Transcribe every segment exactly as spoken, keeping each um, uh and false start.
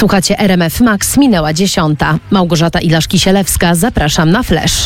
Słuchacie R M F Max, minęła dziesiąta. Małgorzata Ilaszki-Sielewska, zapraszam na Flash.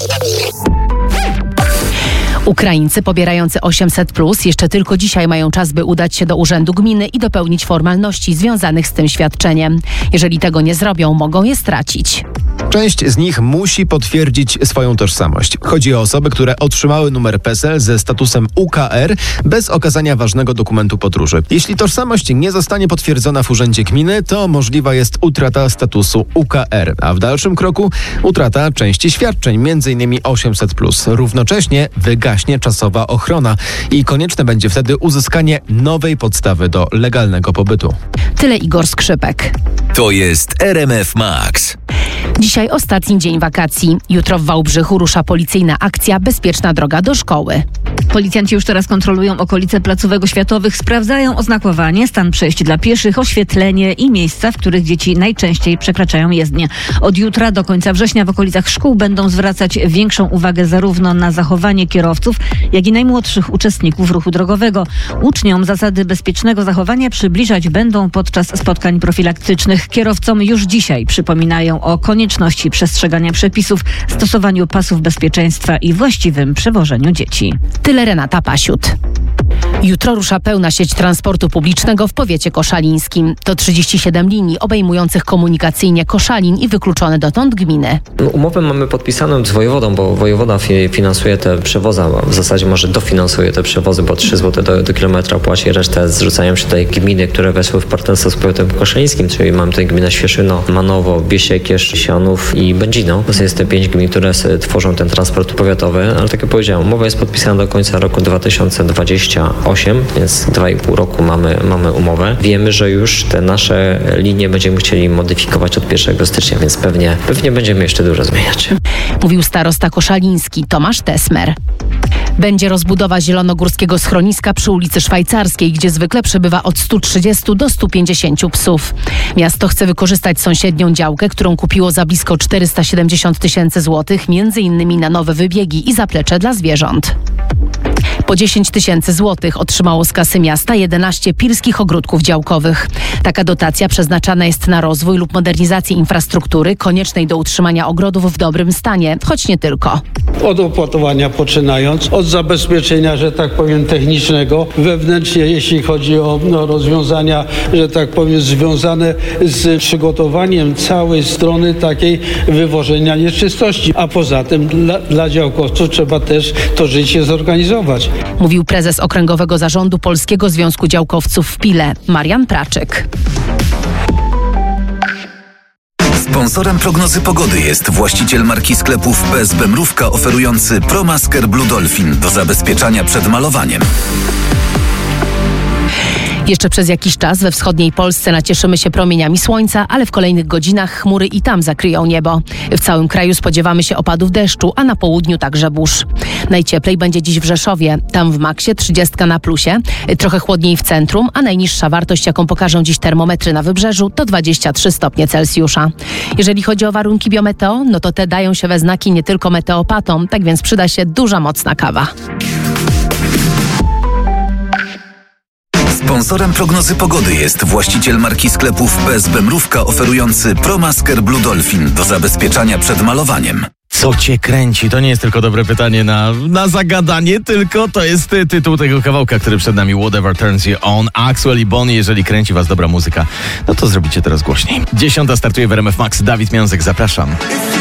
Ukraińcy pobierający osiemset plus jeszcze tylko dzisiaj mają czas, by udać się do urzędu gminy i dopełnić formalności związanych z tym świadczeniem. Jeżeli tego nie zrobią, mogą je stracić. Część z nich musi potwierdzić swoją tożsamość. Chodzi o osoby, które otrzymały numer P E S E L ze statusem U K R bez okazania ważnego dokumentu podróży. Jeśli tożsamość nie zostanie potwierdzona w urzędzie gminy, to możliwa jest utrata statusu U K R, a w dalszym kroku utrata części świadczeń, między innymi osiemset plus. Równocześnie wygaśnie czasowa ochrona i konieczne będzie wtedy uzyskanie nowej podstawy do legalnego pobytu. Tyle Igor Skrzypek. To jest R M F Max. Dzisiaj ostatni dzień wakacji. Jutro w Wałbrzychu rusza policyjna akcja Bezpieczna droga do szkoły. Policjanci już teraz kontrolują okolice placówek oświatowych, sprawdzają oznakowanie, stan przejść dla pieszych, oświetlenie i miejsca, w których dzieci najczęściej przekraczają jezdnię. Od jutra do końca września w okolicach szkół będą zwracać większą uwagę zarówno na zachowanie kierowców, jak i najmłodszych uczestników ruchu drogowego. Uczniom zasady bezpiecznego zachowania przybliżać będą podczas spotkań profilaktycznych. Kierowcom już dzisiaj przypominają o konieczności przestrzegania przepisów, stosowaniu pasów bezpieczeństwa i właściwym przewożeniu dzieci. Tyle Renata Pasiut. Jutro rusza pełna sieć transportu publicznego w powiecie koszalińskim. To trzydzieści siedem linii obejmujących komunikacyjnie Koszalin i wykluczone dotąd gminy. Umowę mamy podpisaną z wojewodą, bo wojewoda finansuje te przewozy, a w zasadzie może dofinansuje te przewozy, bo trzy złote do, do kilometra płaci, resztę zrzucają się tutaj gminy, które weszły w partnerstwo z powiatem koszalińskim, czyli mamy tutaj gminę Świeszyno, Manowo, Biesiekierz, Sianów i Będzino. To jest te pięć gmin, które tworzą ten transport powiatowy, ale tak jak powiedziałem, umowa jest podpisana do końca roku dwa tysiące dwudziestego ósmego, więc dwa i pół roku mamy, mamy umowę. Wiemy, że już te nasze linie będziemy chcieli modyfikować od pierwszego stycznia, więc pewnie, pewnie będziemy jeszcze dużo zmieniać. Mówił starosta koszaliński Tomasz Tesmer. Będzie rozbudowa zielonogórskiego schroniska przy ulicy Szwajcarskiej, gdzie zwykle przebywa od stu trzydziestu do stu pięćdziesięciu psów. Miasto chce wykorzystać sąsiednią działkę, którą kupiło za blisko czterysta siedemdziesiąt tysięcy złotych, między innymi na nowe wybiegi i zaplecze dla zwierząt. Po dziesięć tysięcy złotych otrzymało z kasy miasta jedenaście pirskich ogródków działkowych. Taka dotacja przeznaczana jest na rozwój lub modernizację infrastruktury koniecznej do utrzymania ogrodów w dobrym stanie, choć nie tylko. Od opłatowania poczynając, od zabezpieczenia, że tak powiem, technicznego, wewnętrznie, jeśli chodzi o no, rozwiązania, że tak powiem, związane z przygotowaniem całej strony takiej wywożenia nieczystości. A poza tym dla, dla działkowców trzeba też to życie zorganizować. Mówił prezes Okręgowego Zarządu Polskiego Związku Działkowców w Pile, Marian Praczyk. Sponsorem prognozy pogody jest właściciel marki sklepów P S B Mrówka oferujący ProMasker Blue Dolphin do zabezpieczania przed malowaniem. Jeszcze przez jakiś czas we wschodniej Polsce nacieszymy się promieniami słońca, ale w kolejnych godzinach chmury i tam zakryją niebo. W całym kraju spodziewamy się opadów deszczu, a na południu także burz. Najcieplej będzie dziś w Rzeszowie. Tam w maksie trzydziestka na plusie, trochę chłodniej w centrum, a najniższa wartość, jaką pokażą dziś termometry na wybrzeżu, to dwadzieścia trzy stopnie Celsjusza. Jeżeli chodzi o warunki biometeo, no to te dają się we znaki nie tylko meteopatom, tak więc przyda się duża, mocna kawa. Sponsorem prognozy pogody jest właściciel marki sklepów P S B Mrówka oferujący ProMasker Blue Dolphin do zabezpieczania przed malowaniem. Co cię kręci? To nie jest tylko dobre pytanie na, na zagadanie, tylko to jest ty, tytuł tego kawałka, który przed nami, Whatever Turns You On, Axwell i Bonnie. Jeżeli kręci was dobra muzyka, no to zrobicie teraz głośniej. Dziesiąta startuje w R M F Max. Dawid Miązek, zapraszam.